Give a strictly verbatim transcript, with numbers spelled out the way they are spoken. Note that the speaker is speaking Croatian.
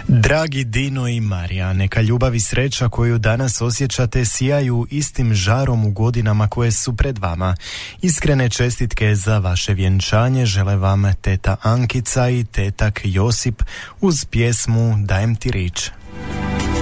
Dragi Dino i Marija, neka ljubav i sreća koju danas osjećate sijaju istim žarom u godinama koje su pred vama. Iskrene čestitke za vaše vjenčanje žele vam teta Ankica i tetak Josip uz pjesmu Dajem ti rič.